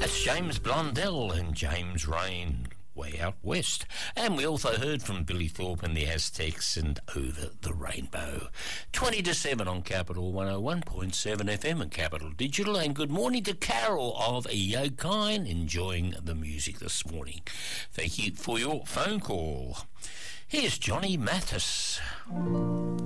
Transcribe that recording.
That's James Blundell and James Rain, Way Out West. And we also heard from Billy Thorpe and the Aztecs and Over the Rainbow. 20 to 7 on Capital 101.7 FM and Capital Digital. And good morning to Carol of Yokine, enjoying the music this morning. Thank you for your phone call. Here's Johnny Mathis.